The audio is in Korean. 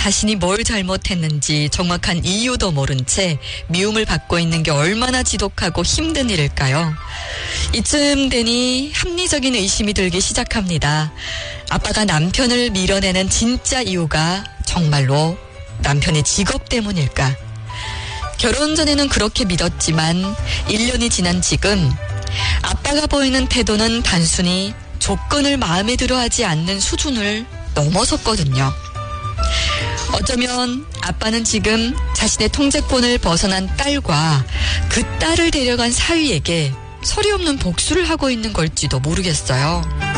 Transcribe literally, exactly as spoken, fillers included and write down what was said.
자신이 뭘 잘못했는지 정확한 이유도 모른 채 미움을 받고 있는 게 얼마나 지독하고 힘든 일일까요? 이쯤 되니 합리적인 의심이 들기 시작합니다. 아빠가 남편을 밀어내는 진짜 이유가 정말로 남편의 직업 때문일까? 결혼 전에는 그렇게 믿었지만 일 년이 지난 지금 아빠가 보이는 태도는 단순히 조건을 마음에 들어하지 않는 수준을 넘어섰거든요. 어쩌면 아빠는 지금 자신의 통제권을 벗어난 딸과 그 딸을 데려간 사위에게 서리 없는 복수를 하고 있는 걸지도 모르겠어요.